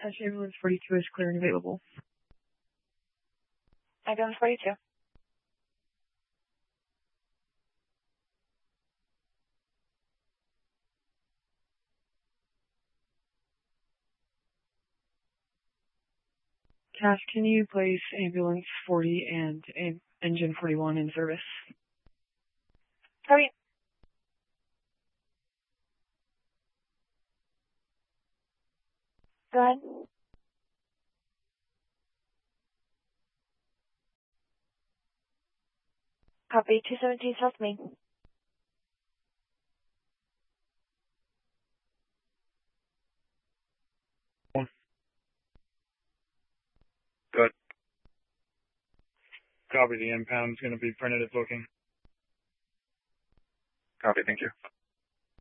Cash ambulance 42 is clear and available. Ambulance 42. Cash, can you place ambulance 40 and engine 41 in service? Copy. Go ahead. Copy. 217 South Main. Good. Copy. The impound is going to be printed at booking. Copy, thank you.